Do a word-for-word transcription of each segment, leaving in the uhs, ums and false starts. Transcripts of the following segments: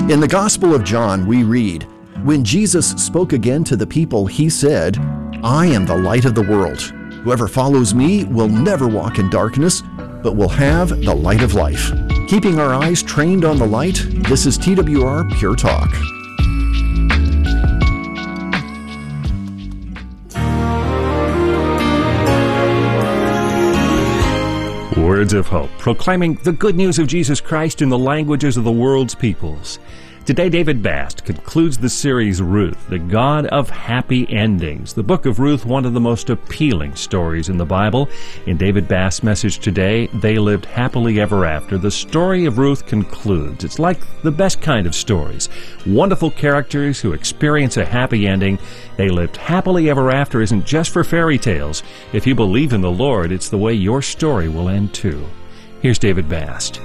In the Gospel of John, we read, "When Jesus spoke again to the people, he said, 'I am the light of the world. Whoever follows me will never walk in darkness, but will have the light of life.'" Keeping our eyes trained on the light, this is T W R Pure Talk. Words of hope, proclaiming the good news of Jesus Christ in the languages of the world's peoples. Today, David Bast concludes the series Ruth, the God of Happy Endings. The book of Ruth, one of the most appealing stories in the Bible. In David Bast's message today, They Lived Happily Ever After. The story of Ruth concludes. It's like the best kind of stories. Wonderful characters who experience a happy ending. They lived happily ever after isn't just for fairy tales. If you believe in the Lord, it's the way your story will end too. Here's David Bast.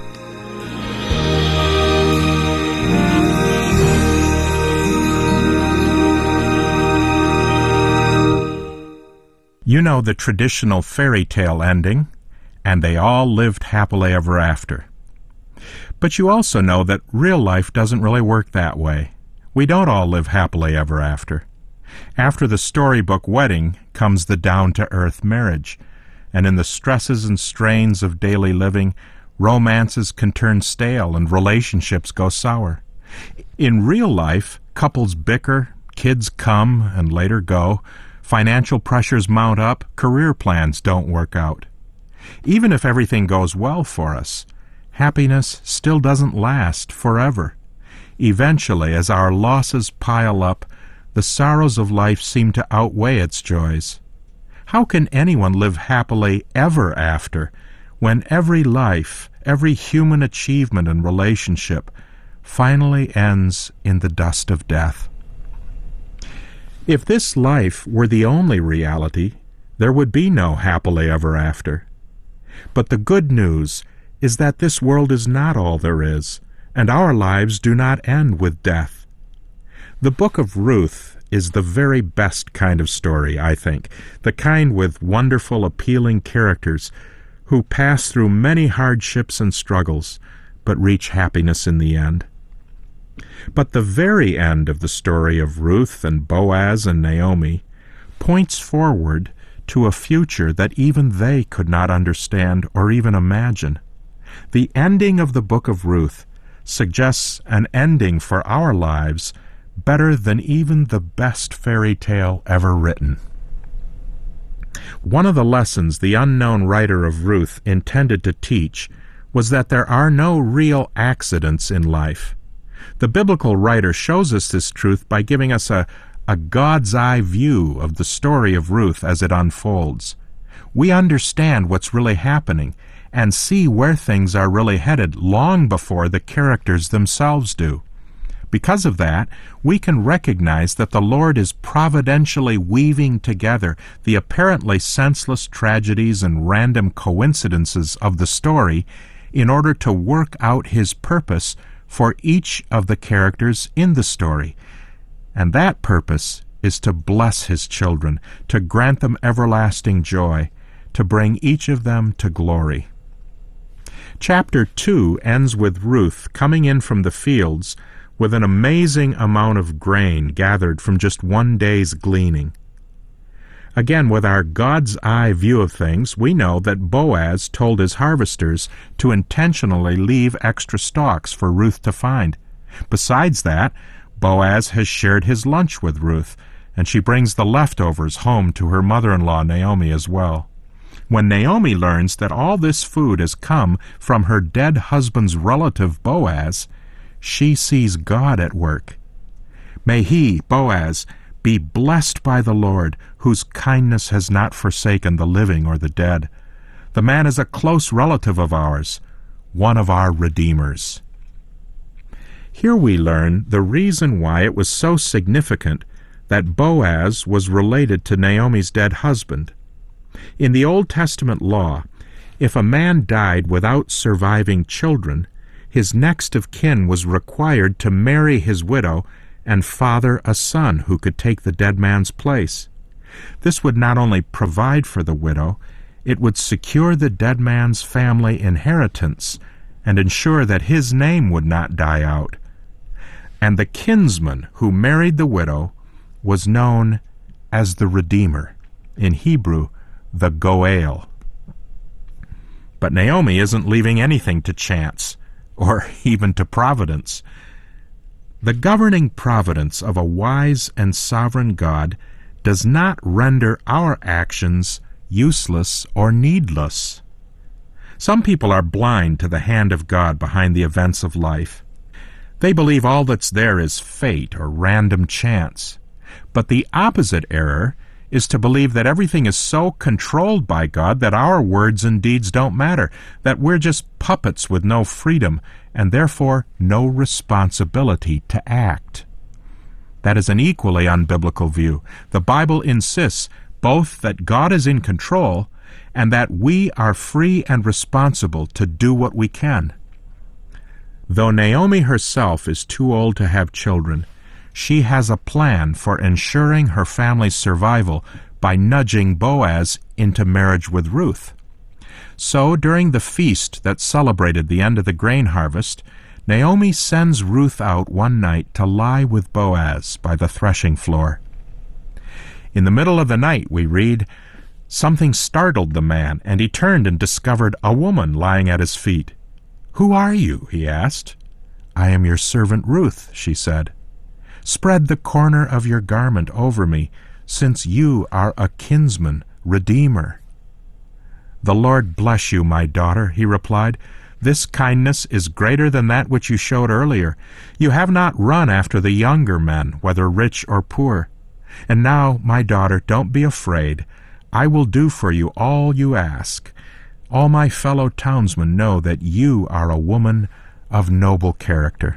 You know the traditional fairy tale ending, and they all lived happily ever after. But you also know that real life doesn't really work that way. We don't all live happily ever after. After the storybook wedding comes the down-to-earth marriage, and in the stresses and strains of daily living, romances can turn stale and relationships go sour. In real life, couples bicker, kids come and later go, financial pressures mount up, career plans don't work out. Even if everything goes well for us, happiness still doesn't last forever. Eventually, as our losses pile up, the sorrows of life seem to outweigh its joys. How can anyone live happily ever after when every life, every human achievement and relationship finally ends in the dust of death? If this life were the only reality, there would be no happily ever after. But the good news is that this world is not all there is, and our lives do not end with death. The book of Ruth is the very best kind of story, I think, the kind with wonderful, appealing characters who pass through many hardships and struggles, but reach happiness in the end. But the very end of the story of Ruth and Boaz and Naomi points forward to a future that even they could not understand or even imagine. The ending of the book of Ruth suggests an ending for our lives better than even the best fairy tale ever written. One of the lessons the unknown writer of Ruth intended to teach was that there are no real accidents in life. The biblical writer shows us this truth by giving us a, a God's-eye view of the story of Ruth as it unfolds. We understand what's really happening and see where things are really headed long before the characters themselves do. Because of that, we can recognize that the Lord is providentially weaving together the apparently senseless tragedies and random coincidences of the story in order to work out His purpose for each of the characters in the story. And that purpose is to bless His children, to grant them everlasting joy, to bring each of them to glory. Chapter two ends with Ruth coming in from the fields with an amazing amount of grain gathered from just one day's gleaning. Again, with our God's eye view of things, we know that Boaz told his harvesters to intentionally leave extra stalks for Ruth to find. Besides that, Boaz has shared his lunch with Ruth, and she brings the leftovers home to her mother-in-law Naomi as well. When Naomi learns that all this food has come from her dead husband's relative Boaz, she sees God at work. May he, Boaz, be blessed by the Lord, whose kindness has not forsaken the living or the dead. The man is a close relative of ours, one of our redeemers. Here we learn the reason why it was so significant that Boaz was related to Naomi's dead husband. In the Old Testament law, if a man died without surviving children, his next of kin was required to marry his widow and father a son who could take the dead man's place. This would not only provide for the widow, it would secure the dead man's family inheritance and ensure that his name would not die out. and the kinsman who married the widow was known as the Redeemer, in Hebrew, the Goel. But Naomi isn't leaving anything to chance, or even to providence. The governing providence of a wise and sovereign God does not render our actions useless or needless. Some people are blind to the hand of God behind the events of life. They believe all that's there is fate or random chance. But the opposite error is to believe that everything is so controlled by God that our words and deeds don't matter, that we're just puppets with no freedom, and therefore no responsibility to act. That is an equally unbiblical view. The Bible insists both that God is in control and that we are free and responsible to do what we can. Though Naomi herself is too old to have children, she has a plan for ensuring her family's survival by nudging Boaz into marriage with Ruth. So, during the feast that celebrated the end of the grain harvest, Naomi sends Ruth out one night to lie with Boaz by the threshing floor. In the middle of the night, we read, something startled the man, and he turned and discovered a woman lying at his feet. "Who are you?" he asked. "I am your servant Ruth," she said. "Spread the corner of your garment over me, since you are a kinsman, redeemer." "The Lord bless you, my daughter," he replied. "This kindness is greater than that which you showed earlier. You have not run after the younger men, whether rich or poor. And now, my daughter, don't be afraid. I will do for you all you ask. All my fellow townsmen know that you are a woman of noble character."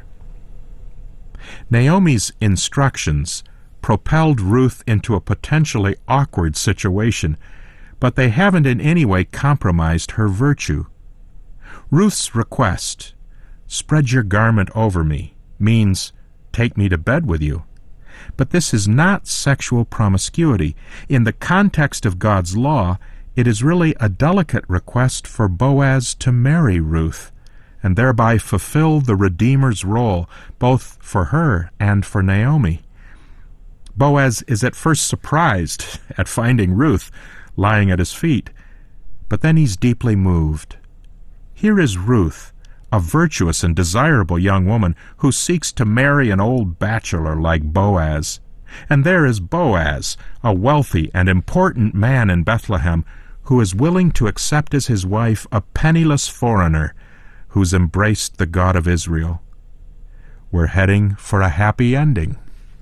Naomi's instructions propelled Ruth into a potentially awkward situation, but they haven't in any way compromised her virtue. Ruth's request, "Spread your garment over me," means, "Take me to bed with you." But this is not sexual promiscuity. In the context of God's law, it is really a delicate request for Boaz to marry Ruth, and thereby fulfill the Redeemer's role, both for her and for Naomi. Boaz is at first surprised at finding Ruth lying at his feet, but then he's deeply moved. Here is Ruth, a virtuous and desirable young woman who seeks to marry an old bachelor like Boaz. And there is Boaz, a wealthy and important man in Bethlehem, who is willing to accept as his wife a penniless foreigner who's embraced the God of Israel. We're heading for a happy ending.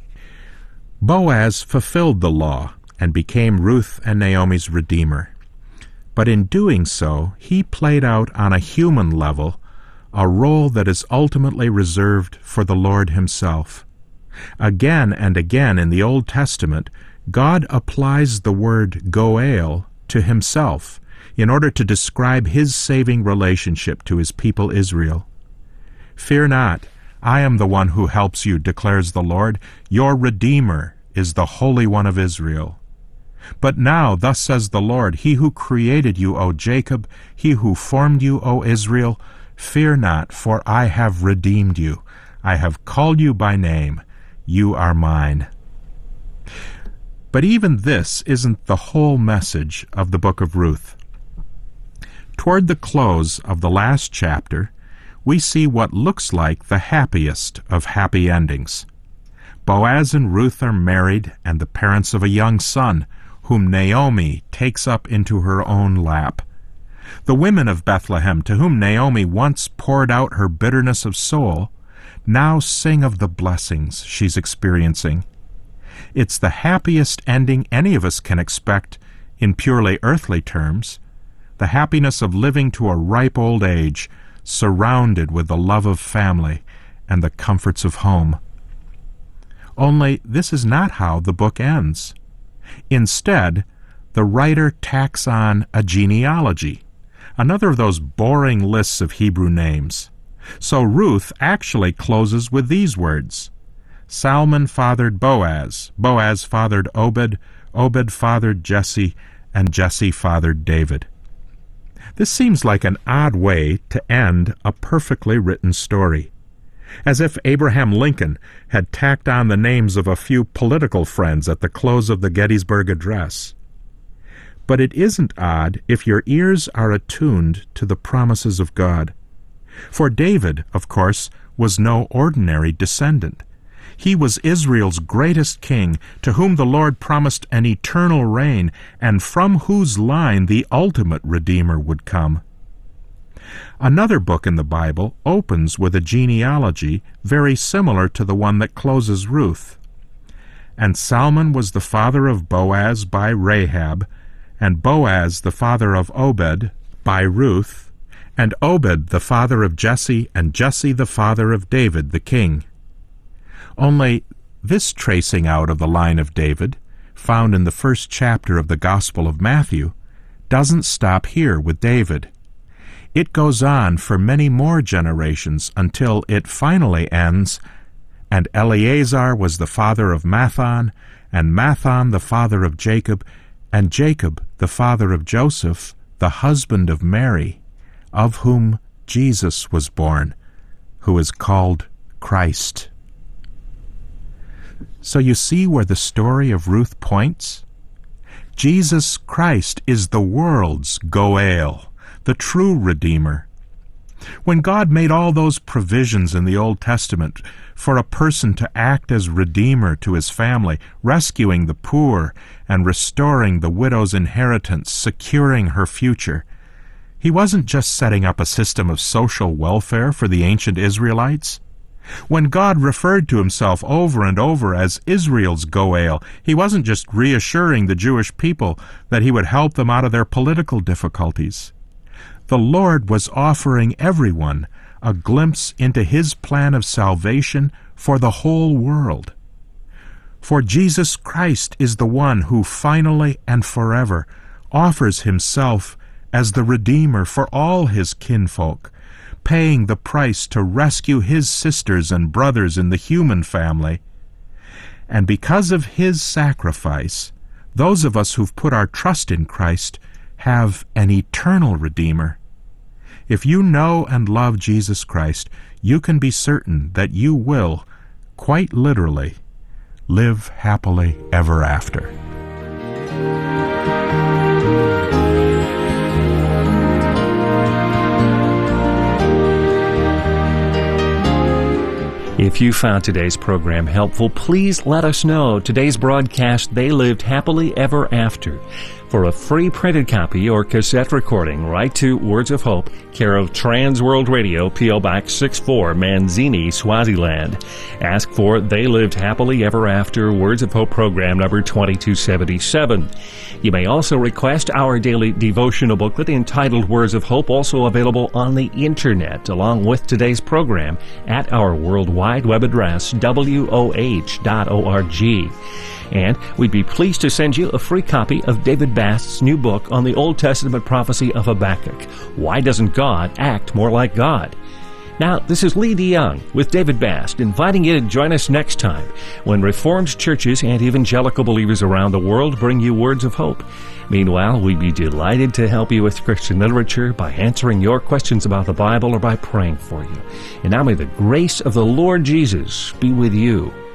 Boaz fulfilled the law and became Ruth and Naomi's redeemer. But in doing so, he played out on a human level a role that is ultimately reserved for the Lord himself. Again and again in the Old Testament, God applies the word Goel to himself in order to describe his saving relationship to his people Israel. "Fear not, I am the one who helps you, declares the Lord. Your Redeemer is the Holy One of Israel. But now, thus says the Lord, He who created you, O Jacob, He who formed you, O Israel, fear not, for I have redeemed you. I have called you by name. You are mine." But even this isn't the whole message of the book of Ruth. Toward the close of the last chapter, we see what looks like the happiest of happy endings. Boaz and Ruth are married and the parents of a young son, whom Naomi takes up into her own lap. The women of Bethlehem, to whom Naomi once poured out her bitterness of soul, now sing of the blessings she's experiencing. It's the happiest ending any of us can expect in purely earthly terms, the happiness of living to a ripe old age, surrounded with the love of family and the comforts of home. Only this is not how the book ends. Instead, the writer tacks on a genealogy, another of those boring lists of Hebrew names. So Ruth actually closes with these words: Salmon fathered Boaz, Boaz fathered Obed, Obed fathered Jesse, and Jesse fathered David. This seems like an odd way to end a perfectly written story. as if Abraham Lincoln had tacked on the names of a few political friends at the close of the Gettysburg Address. But it isn't odd if your ears are attuned to the promises of God. For David, of course, was no ordinary descendant. He was Israel's greatest king, to whom the Lord promised an eternal reign, and from whose line the ultimate Redeemer would come. Another book in the Bible opens with a genealogy very similar to the one that closes Ruth. And Salmon was the father of Boaz by Rahab, and Boaz the father of Obed by Ruth, and Obed the father of Jesse, and Jesse the father of David the king. Only this tracing out of the line of David, found in the first chapter of the Gospel of Matthew, doesn't stop here with David. It goes on for many more generations until it finally ends, and Eleazar was the father of Matthan, and Matthan the father of Jacob, and Jacob the father of Joseph, the husband of Mary, of whom Jesus was born, who is called Christ. So you see where the story of Ruth points? Jesus Christ is the world's Goel, the true Redeemer. When God made all those provisions in the Old Testament for a person to act as Redeemer to his family, rescuing the poor and restoring the widow's inheritance, securing her future, he wasn't just setting up a system of social welfare for the ancient Israelites. When God referred to himself over and over as Israel's Goel, he wasn't just reassuring the Jewish people that he would help them out of their political difficulties. The Lord was offering everyone a glimpse into his plan of salvation for the whole world. For Jesus Christ is the one who finally and forever offers himself as the Redeemer for all his kinfolk, paying the price to rescue his sisters and brothers in the human family. And because of his sacrifice, those of us who've put our trust in Christ have an eternal Redeemer. If you know and love Jesus Christ, you can be certain that you will, quite literally, live happily ever after. If you found today's program helpful, please let us know. Today's broadcast, They Lived Happily Ever After. For a free printed copy or cassette recording, write to Words of Hope, care of Trans World Radio, P O Box six four, Manzini, Swaziland. Ask for They Lived Happily Ever After, Words of Hope program number twenty-two seventy-seven. You may also request our daily devotional booklet entitled Words of Hope, also available on the Internet, along with today's program at our worldwide web address, W O H dot org. And we'd be pleased to send you a free copy of David Bast's new book on the Old Testament prophecy of Habakkuk, Why Doesn't God Act More Like God? Now, this is Lee DeYoung with David Bast, inviting you to join us next time when Reformed churches and evangelical believers around the world bring you words of hope. Meanwhile, we'd be delighted to help you with Christian literature by answering your questions about the Bible or by praying for you. And now may the grace of the Lord Jesus be with you.